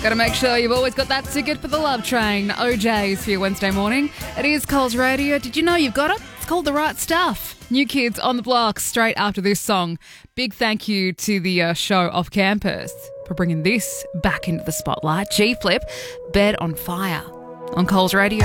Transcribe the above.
Got to make sure you've always got that ticket for the Love Train. OJ's for your Wednesday morning. It is Coles Radio. Did you know you've got it? It's called The Right Stuff. New Kids on the Block straight after this song. Big thank you to the show Off Campus for bringing this back into the spotlight. G-Flip, Bed on Fire on Coles Radio.